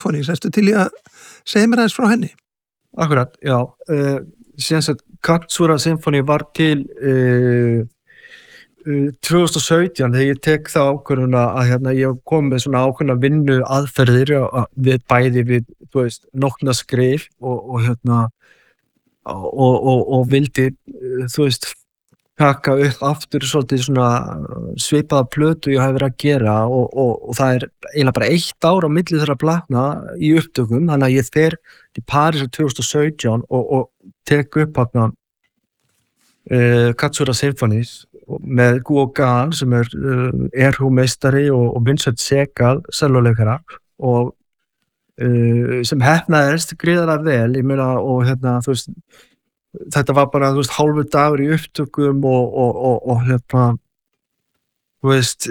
Symphony, sæstu til í að segja mér aðeins frá henni? Akkurat, já. Sem sagt, Katsura Symphony var til 2017 þegar ég tek það ákvörðun að ég kom með svona ákveðna vinnu aðferðir við bæði við, þú veist, nótnaskrif og vildi, þú veist, taka upp aftur svolítið svona svipaða plötu ég hef verið að gera og það eiginlega bara 1 ár á milli þeirra platna í upptökum, þannig að ég fer til París 2017 og tek upp Katsura Symphonies með Guo Gan sem erhumeistari og Vincent Segal selluleikara og sem heppnaðist gríðarlega vel, ég meina og þú veist þetta var bara, þú veist, hálfur dagur í upptökum og þú veist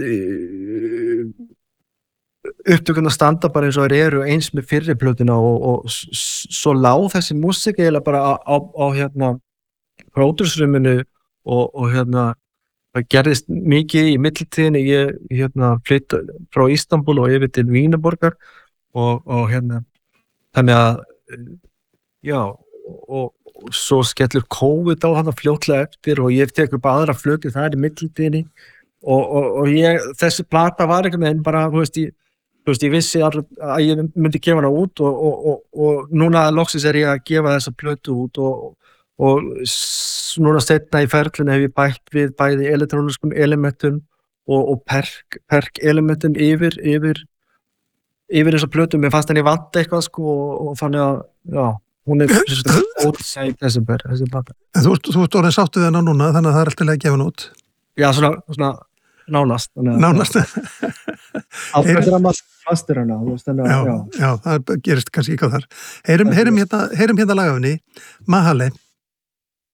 upptökuna standa bara eins og þeir eru eins með fyrri plötuna og svo lá þessi músík eiginlega bara á pródúsrúminu og það gerðist mikið í millitíðinni, ég flytt frá Istanbul og yfir til Vínaborgar og þannig að já, og svo skellur COVID á hann fljótlega eftir og ég tek upp aðra flötu það í millitíðinni og þessi plata var einhvern veginn bara, þú veist, ég vissi að ég myndi gefa hana út og núna loksins ég að gefa þessa plötu út og núna seinna í ferlinu hef ég bætt við bæði elektróniskum elementum og perk elementum yfir þessa plötu. Mér fannst henni vanta eitthvað sko og þannig að, já, hún ótsæk þessi plata. En þú ert orðin sáttu við hana núna, þannig að það alltaf að gefa hana út? Já, svona nánast. Nánast. Alltaf þeirra mastur hana, þú veist, þannig að, já, það gerist kannski ekki á þar. Heyrum hérna lagafinni, Mahale.